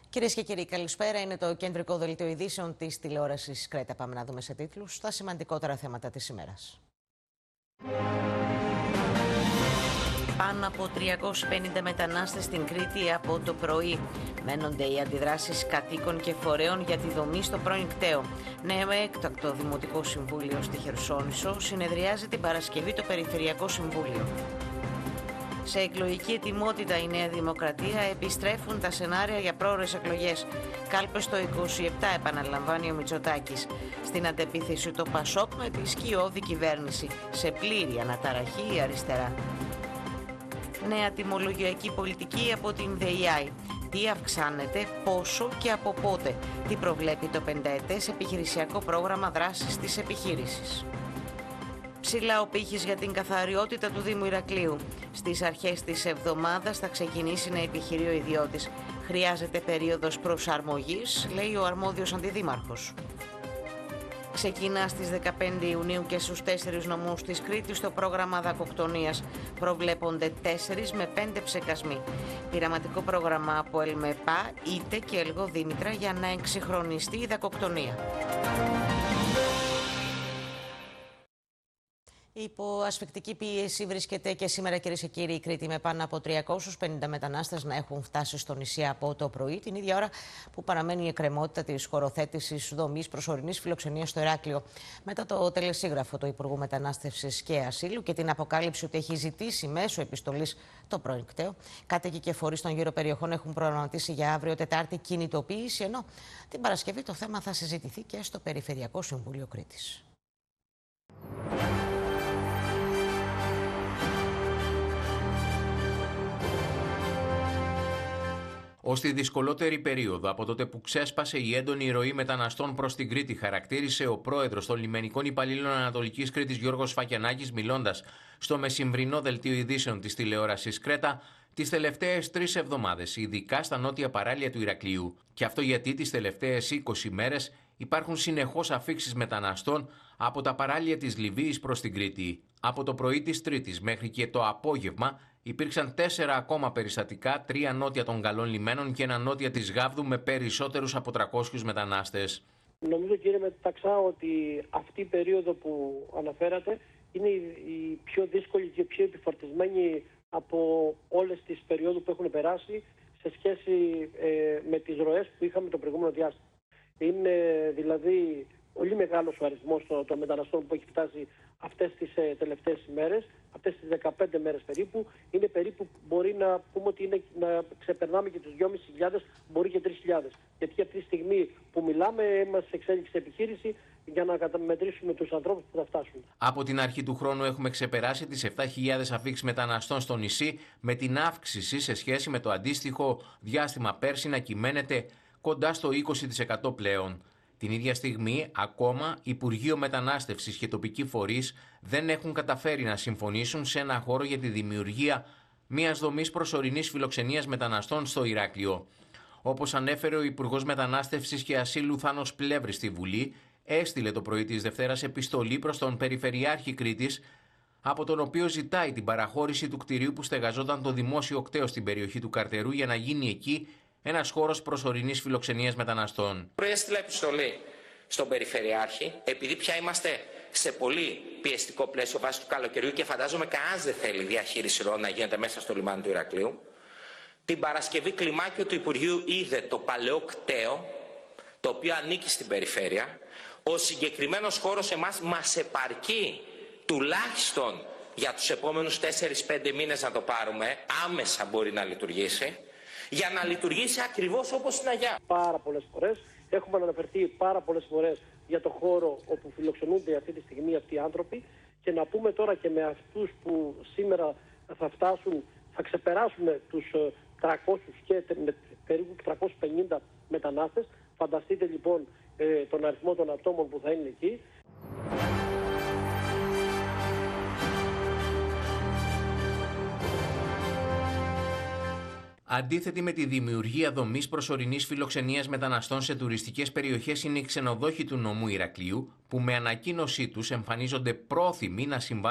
Κυρίες και κύριοι, καλησπέρα. Είναι το κεντρικό δελτίο ειδήσεων της τηλεόρασης Κρέτα. Πάμε να δούμε σε τίτλους τα σημαντικότερα θέματα της ημέρας. Πάνω από 350 μετανάστες στην Κρήτη από το πρωί. Μένονται οι αντιδράσεις κατοίκων και φορέων για τη δομή στο πρώην κταίο. Νέο έκτακτο Δημοτικό Συμβούλιο στη Χερσόνησο συνεδριάζει την Παρασκευή το Περιφερειακό Συμβούλιο. Σε εκλογική ετοιμότητα η Νέα Δημοκρατία, επιστρέφουν τα σενάρια για πρόωρες εκλογές. Κάλπες το 27 επαναλαμβάνει ο Μητσοτάκης. Στην αντεπίθεση το Πασόκ με τη σκιώδη κυβέρνηση. Σε πλήρη αναταραχή η αριστερά. Νέα τιμολογιακή πολιτική από την ΔΕΙΑΗ. Τι αυξάνεται, πόσο και από πότε. Τι προβλέπει το 5ετές επιχειρησιακό πρόγραμμα δράσης της επιχείρησης. Ψηλά ο πύχης για την καθαριότητα του Δήμου Ηρακλείου. Στις αρχές της εβδομάδας θα ξεκινήσει να επιχειρεί ο ιδιώτης. Χρειάζεται περίοδος προσαρμογής, λέει ο αρμόδιος αντιδήμαρχος. Ξεκινά στις 15 Ιουνίου και στους 4 νομούς της Κρήτης το πρόγραμμα δακοκτονίας. Προβλέπονται 4 με 5 ψεκασμοί. Πειραματικό πρόγραμμα από ΕΛΜΕΠΑ, ΙΤΕ και ΕΛΓΟ-Δήμητρα για να εξυγχρονιστεί η δακοκτονία. Υπό ασφικτική πίεση βρίσκεται και σήμερα, κυρίες και κύριοι, η Κρήτη, με πάνω από 350 μετανάστες να έχουν φτάσει στο νησί από το πρωί, την ίδια ώρα που παραμένει η εκκρεμότητα της χωροθέτησης δομής προσωρινής φιλοξενίας στο Ηράκλειο. Μετά το τελεσίγραφο του Υπουργού Μετανάστευσης και Ασύλου και την αποκάλυψη ότι έχει ζητήσει μέσω επιστολής το πρώην κταίο, κάτοικοι και φορείς των γύρω περιοχών έχουν προγραμματίσει για αύριο Τετάρτη κινητοποίηση, ενώ την Παρασκευή το θέμα θα συζητηθεί και στο Περιφερειακό Συμβούλιο Κρήτης. Ως τη δυσκολότερη περίοδο από τότε που ξέσπασε η έντονη ροή μεταναστών προς την Κρήτη, χαρακτήρισε ο πρόεδρος των λιμενικών υπαλλήλων Ανατολικής Κρήτης Γιώργος Φακιανάκης, μιλώντας στο μεσημβρινό δελτίο ειδήσεων της τηλεόρασης Κρέτα, τις τελευταίες 3 εβδομάδες, ειδικά στα νότια παράλια του Ηρακλείου. Και αυτό γιατί τις τελευταίες 20 μέρες υπάρχουν συνεχώς αφίξεις μεταναστών από τα παράλια της Λιβύης προς την Κρήτη. Από το πρωί της Τρίτης μέχρι και το απόγευμα υπήρξαν 4 ακόμα περιστατικά, 3 νότια των Καλών Λιμένων και 1 νότια της Γάβδου, με περισσότερους από 300 μετανάστες. Νομίζω, κύριε Μεταξά, ότι αυτή η περίοδο που αναφέρατε είναι η πιο δύσκολη και πιο επιφορτισμένη από όλες τις περιόδους που έχουν περάσει σε σχέση με τις ροές που είχαμε το προηγούμενο διάστημα. Είναι δηλαδή πολύ μεγάλος ο αριθμός των μεταναστών που έχει φτάσει αυτές τις τελευταίες ημέρες, αυτές τις 15 μέρες περίπου. Είναι περίπου, μπορεί να πούμε ότι είναι, να ξεπερνάμε και τους 2.500, μπορεί και 3.000. Γιατί αυτή τη στιγμή που μιλάμε είμαστε σε εξέλιξη επιχείρηση για να καταμετρήσουμε τους ανθρώπους που θα φτάσουν. Από την αρχή του χρόνου έχουμε ξεπεράσει τις 7.000 αφίξεις μεταναστών στο νησί, με την αύξηση σε σχέση με το αντίστοιχο διάστημα πέρσι να κυμαίνεται κοντά στο 20% πλέον. Την ίδια στιγμή, ακόμα, Υπουργείο Μετανάστευσης και τοπικοί φορείς δεν έχουν καταφέρει να συμφωνήσουν σε ένα χώρο για τη δημιουργία μιας δομής προσωρινής φιλοξενίας μεταναστών στο Ηράκλειο. Όπως ανέφερε ο Υπουργός Μετανάστευσης και Ασύλου Θάνος Πλεύρης στη Βουλή, έστειλε το πρωί της Δευτέρας επιστολή προς τον Περιφερειάρχη Κρήτης, από τον οποίο ζητάει την παραχώρηση του κτηρίου που στεγαζόταν το δημόσιο κταίο στην περιοχή του Καρτερού για να γίνει εκεί ένας χώρος προσωρινής φιλοξενίας μεταναστών. Προέστειλα επιστολή στον Περιφερειάρχη, επειδή πια είμαστε σε πολύ πιεστικό πλαίσιο βάσει του καλοκαιριού και φαντάζομαι κανένας δεν θέλει διαχείριση ροών να γίνεται μέσα στο λιμάνι του Ηρακλείου. Την Παρασκευή κλιμάκιο του Υπουργείου είδε το παλαιό κταίο, το οποίο ανήκει στην περιφέρεια. Ο συγκεκριμένος χώρος εμάς μας επαρκεί τουλάχιστον για τους επόμενους 4-5 μήνες να το πάρουμε, άμεσα μπορεί να λειτουργήσει, για να λειτουργήσει ακριβώς όπως στην Αγιά. Πάρα πολλές φορές έχουμε αναφερθεί πάρα πολλές φορές για το χώρο όπου φιλοξενούνται αυτή τη στιγμή αυτοί οι άνθρωποι, και να πούμε τώρα και με αυτούς που σήμερα θα φτάσουν, θα ξεπεράσουν τους 300 και περίπου 350 μετανάστες. Φανταστείτε λοιπόν τον αριθμό των ατόμων που θα είναι εκεί. Αντίθετη με τη δημιουργία δομής προσωρινής φιλοξενίας μεταναστών σε τουριστικές περιοχές είναι οι ξενοδόχοι του νομού Ηρακλείου, που με ανακοίνωσή τους εμφανίζονται πρόθυμοι να συμβάλλουν